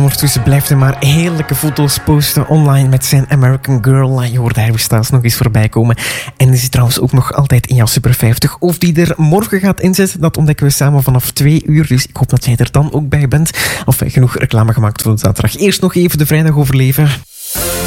ondertussen blijft hij maar heerlijke foto's posten online met zijn American Girl. Je hoort Harry Styles nog eens voorbij komen. En die zit trouwens ook nog altijd in jouw Super 50. Of die er morgen gaat inzetten, dat ontdekken we samen vanaf 2 uur. Dus ik hoop dat jij er dan ook bij bent. Of genoeg reclame gemaakt voor de zaterdag. Eerst nog even de vrijdag overleven.